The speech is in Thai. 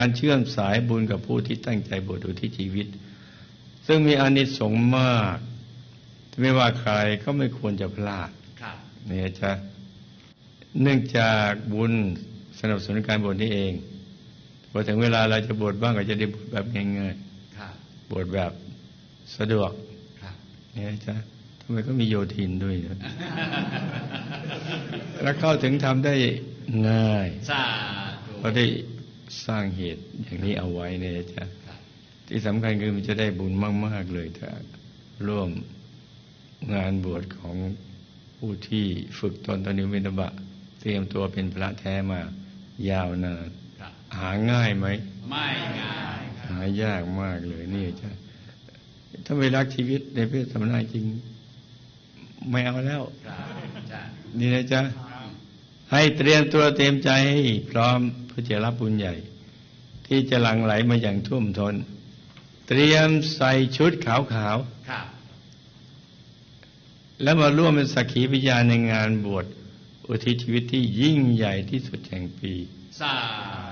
การเชื่อมสายบุญกับผู้ที่ตั้งใจบวชอุทิศชีวิตซึ่งมีอานิสงส์มากไม่ว่าใครก็ไม่ควรจะพลาดเนี่ยจ้ะเนื่องจากบุญสนับสนุนการบวชนี่เองพอถึงเวลาเราจะบวชบ้างก็จะได้บวชแบบง่ายๆบวชแบบสะดวกเนี่ยจ้ะทำไมก็มีโยทินด้วยนะแล้วเข้าถึงทำได้ง่ายเพราะได้สร้างเหตุอย่างนี้เอาไว้เนี่ยจ้ะที่สำคัญคือมันจะได้บุญมากๆเลยถ้าร่วมงานบวชของผู้ที่ฝึกตนตอนนี้วินับะเตรียมตัวเป็นพระแท้มายาวนานหาง่ายไหมไม่ง่ายหายากมากเลยนี่จ้ะถ้าไม่รักชีวิตในเพศสมณะจริงไม่เอาแล้วนี่นะจ๊ะให้เตรียมตัวเตรียมใจให้พร้อมเพื่อจะรับบุญใหญ่ที่จะหลั่งไหลมาอย่างท่วมท้นเตรียมใส่ชุดขาวๆแล้วมาร่วมเป็นสักขีพยานในงานบวชอุทิศชีวิตที่ยิ่งใหญ่ที่สุดแห่งปี